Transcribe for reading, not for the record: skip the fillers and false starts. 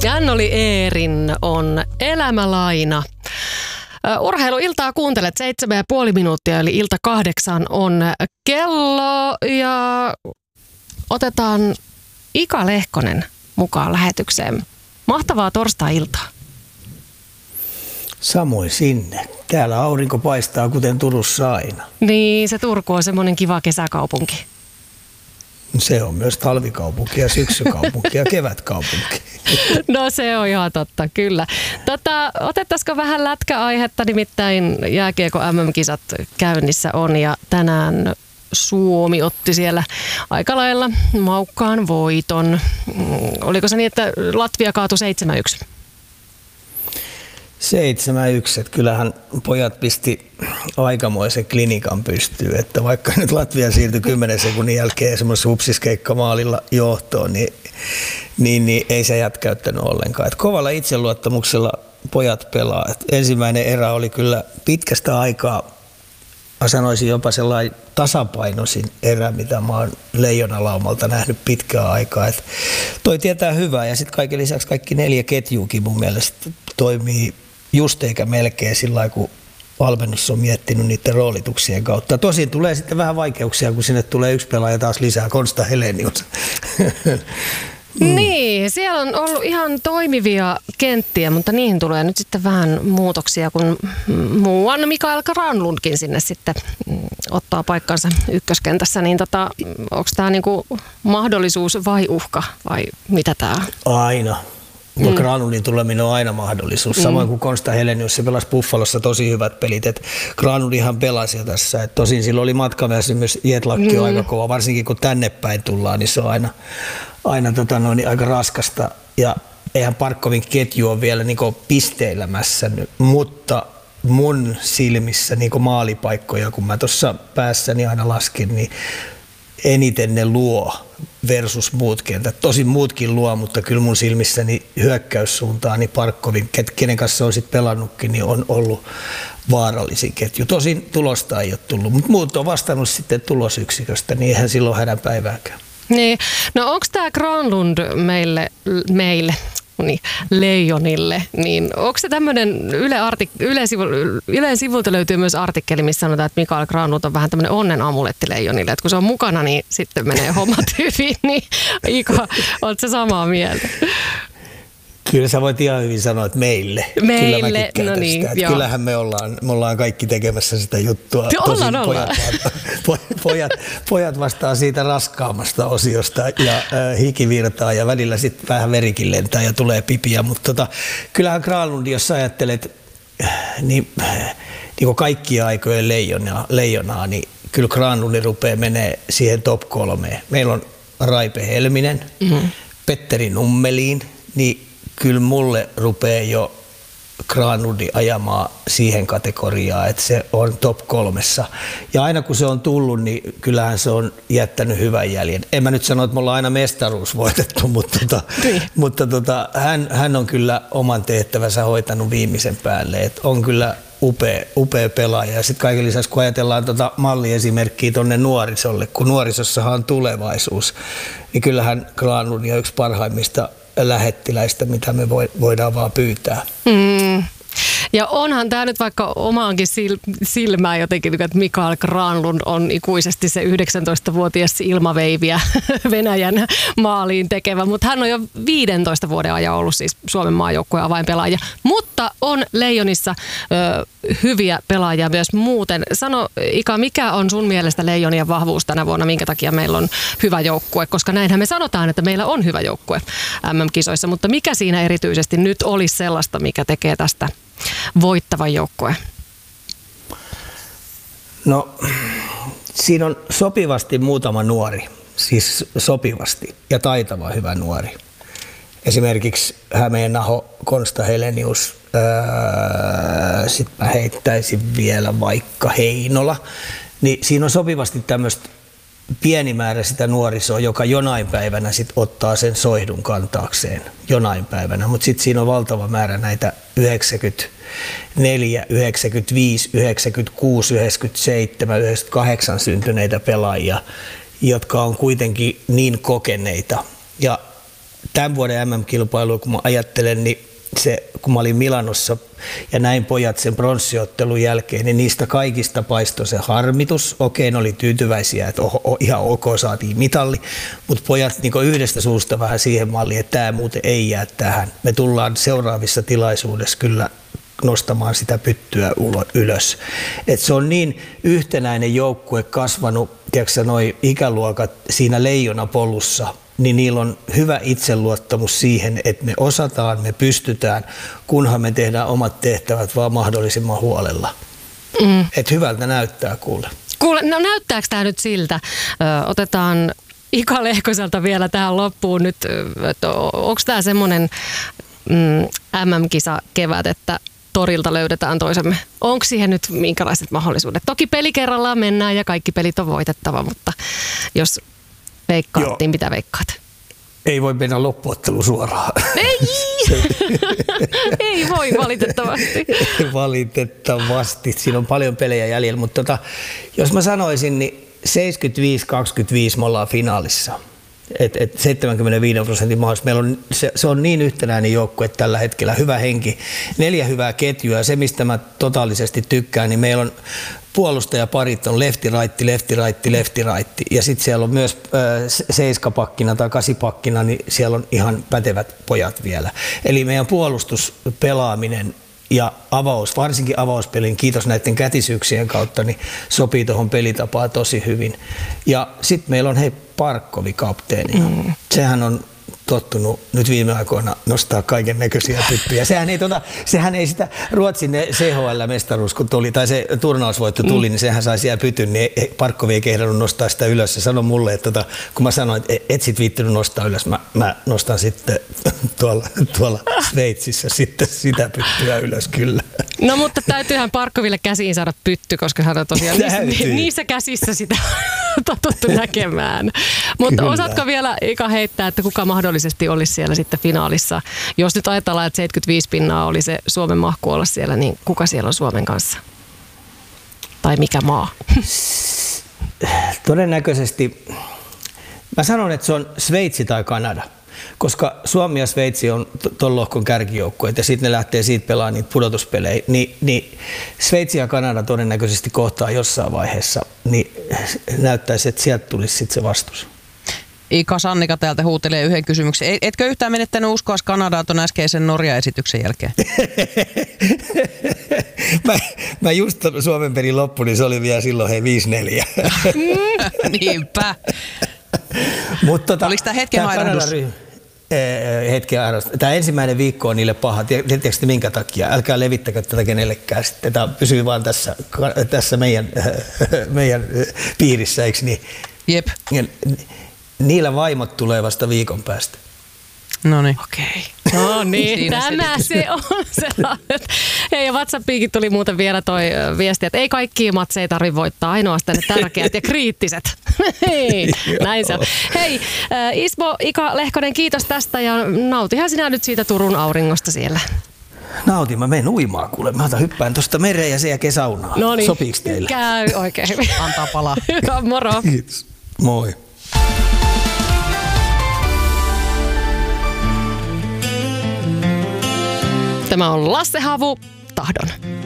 Jannoli Eerin on Elämälaina. Urheiluiltaa kuuntelet 7,5 minuuttia, eli ilta 8 on kello ja otetaan Ika Lehkonen mukaan lähetykseen. Mahtavaa torstai-iltaa. Samoin sinne. Täällä aurinko paistaa kuten Turussa aina. Niin, se Turku on semmoinen kiva kesäkaupunki. Se on myös talvikaupunki ja syksykaupunki ja kevätkaupunki. No se on ihan totta, kyllä. Otettaisiko vähän lätkäaihetta, nimittäin jääkiekko MM-kisat käynnissä on ja tänään Suomi otti siellä aika lailla maukkaan voiton. Oliko se niin, että Latvia kaatui 7-1? 7-1, että kyllähän pojat pisti aikamoisen klinikan pystyyn, että vaikka nyt Latvia siirtyi 10 sekunnin jälkeen semmoisessa hupsiskeikkamaalilla johtoon, niin ei se jätkäyttänyt ollenkaan. Että kovalla itseluottamuksella pojat pelaa. Et ensimmäinen erä oli kyllä pitkästä aikaa, mä sanoisin jopa sellainen tasapainoisin erä, mitä mä oon Leijonalaumalta nähnyt pitkään aikaa. Et toi tietää hyvää ja sitten kaiken lisäksi kaikki 4 ketjuukin mun mielestä toimii just eikä melkein sillä lailla, kun valmennus on miettinyt niiden roolituksien kautta. Tosin tulee sitten vähän vaikeuksia, kun sinne tulee yksi pelaaja taas lisää, Konsta Helenius. Niin, siellä on ollut ihan toimivia kenttiä, mutta niihin tulee nyt sitten vähän muutoksia, kun muuan Mikael Granlundkin sinne sitten ottaa paikkansa ykköskentässä. Niin onko tämä niinku mahdollisuus vai uhka vai mitä tämä on? Aina. Granlundin tuleminen on aina mahdollisuus. Samoin kuin Konsta Helenius, se pelasi Buffalossa tosi hyvät pelit. Granlundinhan pelasi jo tässä. Et tosin sillä oli matkaväsymys, jetlakki on aika kova. Varsinkin kun tänne päin tullaan, niin se on aina aika raskasta. Ja eihän Parkkovin ketju ole vielä niinku pisteilemässä nyt, mutta mun silmissä niinku maalipaikkoja, kun mä tuossa päässäni aina laskin, niin eniten ne luo versus muut kentät. Tosin muutkin luo, mutta kyllä mun silmissäni hyökkäyssuuntaan niin Parkkovin, kenen kanssa on sitten pelannutkin, niin on ollut vaarallisin ketju. Tosin tulosta ei ole tullut, mutta muut on vastannut sitten tulosyksiköstä, niin eihän silloin hädän päivääkään. Niin. No onko tämä Granlund meille niin, Leijonille, niin onko se tämmöinen Ylen sivulta löytyy myös artikkeli, missä sanotaan, että Mikael Granlund on vähän tämmöinen onnen amuletti Leijonille, että kun se on mukana, niin sitten menee hommat hyvin, niin Ika, ootko sä samaa mieltä? Kyllä sä voit ihan hyvin sanoa, että meille. Meille, no niin, sitä. Kyllähän me ollaan kaikki tekemässä sitä juttua. Ollaan. Pojat vastaa siitä raskaammasta osiosta ja hiki virtaa ja välillä sitten vähän verikin lentää ja tulee pipiä. Mutta kyllähän Granlund, jos sä ajattelet niin kuin kaikkien aikojen leijonaa, niin kyllä Granlund rupeaa menee siihen top 3. Meillä on Raipe Helminen, Petteri Nummelin, niin kyllä mulle rupeaa jo Granlundi ajamaan siihen kategoriaan, että se on top 3. Ja aina kun se on tullut, niin kyllähän se on jättänyt hyvän jäljen. En mä nyt sano, että me ollaan aina mestaruus voitettu, mutta hän on kyllä oman tehtävänsä hoitanut viimeisen päälle. Et on kyllä upea pelaaja. Ja sitten kaiken lisäksi, kun ajatellaan malliesimerkkiä tuonne nuorisolle, kun nuorisossahan on tulevaisuus, niin kyllähän Granlund on yksi parhaimmista lähettiläistä, mitä me voidaan vaan pyytää. Ja onhan tämä nyt vaikka omaankin silmään jotenkin, että Mikael Granlund on ikuisesti se 19-vuotias ilmaveiviä Venäjän maaliin tekevä, mutta hän on jo 15 vuoden ajan ollut siis Suomen maajoukkueen avainpelaaja, mutta on Leijonissa hyviä pelaajia myös muuten. Sano Ika, mikä on sun mielestä Leijonien vahvuus tänä vuonna, minkä takia meillä on hyvä joukkue, koska näinhän me sanotaan, että meillä on hyvä joukkue MM-kisoissa, mutta mikä siinä erityisesti nyt olisi sellaista, mikä tekee tästä voittavan joukkueen? No, siinä on sopivasti muutama nuori, siis sopivasti ja taitava hyvä nuori. Esimerkiksi Hämeenaho, Konsta Helenius, sitten mä heittäisin vielä vaikka Heinola, niin siinä on sopivasti tämmöistä pieni määrä sitä nuorisoa, joka jonain päivänä sit ottaa sen soihdun kantaakseen, jonain päivänä, mutta sitten siinä on valtava määrä näitä 94, 95, 96, 97, 98 syntyneitä pelaajia, jotka on kuitenkin niin kokeneita. Ja tämän vuoden MM-kilpailua, kun mä ajattelen, niin kun mä olin Milanossa ja näin pojat sen pronssiottelun jälkeen, niin niistä kaikista paistoi se harmitus. Okei, ne oli tyytyväisiä, että ihan ok, saatiin mitalli, mutta pojat niin yhdestä suusta vähän siihen malliin, että tämä muuten ei jää tähän. Me tullaan seuraavissa tilaisuudessa kyllä nostamaan sitä pyttyä ylös. Et se on niin yhtenäinen joukkue kasvanut, tiedätkö noi ikäluokat siinä leijonapolussa, niin niillä on hyvä itseluottamus siihen, että me osataan, me pystytään, kunhan me tehdään omat tehtävät vaan mahdollisimman huolella. Että hyvältä näyttää kuule. No näyttääkö tämä nyt siltä? Otetaan Ika Lehkoselta vielä tähän loppuun nyt, onko tämä semmoinen MM-kisa kevät, että torilta löydetään toisemme? Onko siihen nyt minkälaiset mahdollisuudet? Toki peli kerrallaan mennään ja kaikki pelit on voitettava, mutta jos veikkaat, niin mitä veikkaat? Ei voi mennä loppuottelu suoraan. Ei! Ei voi valitettavasti. Valitettavasti. Siinä on paljon pelejä jäljellä, mutta jos mä sanoisin, niin 75-25 me ollaan finaalissa. 75% mahdollisuus. Meillä on, se on niin yhtenäinen joukkue tällä hetkellä, hyvä henki, 4 hyvää ketjua ja se mistä mä totaalisesti tykkään, niin meillä on puolustajaparit on lefti, raitti ja sitten siellä on myös 7-pakkina tai 8-pakkina, niin siellä on ihan pätevät pojat vielä. Eli meidän puolustuspelaaminen ja varsinkin avauspelin, kiitos näiden kätisyyksien kautta, niin sopii tuohon pelitapaan tosi hyvin. Ja sitten meillä on Parkkovi kapteeni. Sehän on tottunut nyt viime aikoina nostaa kaiken näköisiä typpyjä. Sehän ei sitä Ruotsin CHL-mestaruus, kun tuli, tai se turnausvoitto tuli, niin sehän sai siellä pytyn, niin Parkkovi ei kehdannut nostaa sitä ylös. Se sanoi mulle, että kun mä sanoin, että et sit viittinyt nostaa ylös, mä nostan sitten tuolla Sveitsissä sitten sitä pyttyä ylös kyllä. No mutta täytyyhän Parkkoville käsiin saada pytty, koska hän on tosiaan niissä käsissä sitä totuttu näkemään. Mutta osaatko vielä Ika heittää, että kuka mahdollisesti olisi siellä sitten finaalissa? Jos nyt ajatellaan, että 75% oli se Suomen mahku olla siellä, niin kuka siellä on Suomen kanssa? Tai mikä maa? Todennäköisesti, mä sanon, että se on Sveitsi tai Kanada. Koska Suomi ja Sveitsi on tuon lohkon kärkijoukkueet ja sitten ne lähtee siitä pelaamaan niitä pudotuspelejä, niin Sveitsi ja Kanada todennäköisesti kohtaa jossain vaiheessa, niin näyttäisi, että sieltä tulisi sitten se vastus. Ika Sannika täältä huutelee yhden kysymyksen. Etkö yhtään menettänyt uskoa Kanadaa tuon äskeisen Norja-esityksen jälkeen? mä just Suomen pelin loppu, niin se oli vielä silloin 5-4. Niinpä. Oliko tämä hetken hairahdus? Hetken hairahdus. Tämä ensimmäinen viikko on niille paha. Tiedättekö minkä takia? Älkää levittäkö tätä kenellekään. Sitten tämä pysyy vaan tässä meidän piirissä, eikö niin? Jep. Niillä vaimot tulee vasta viikon päästä. No niin. Okei. No niin, tämä se on sellainen. Hei, ja WhatsAppiinkin tuli muuten vielä toi viesti, että ei kaikkia matseja tarvitse voittaa, ainoastaan ne tärkeät ja kriittiset. Hei, näin se on. Hei, Ismo, Ika Lehkonen, kiitos tästä ja nautihan sinä nyt siitä Turun auringosta siellä. Nautin, mä menen uimaan kuule. Mä hyppään tuosta mereen ja sen jälkeen saunaan. No niin. Sopiiko teille? Käy oikein hyvin. Antaa palaa. Hyvä, moro. Kiitos. Moi. Tämä on Lasse Havu, Tahdon.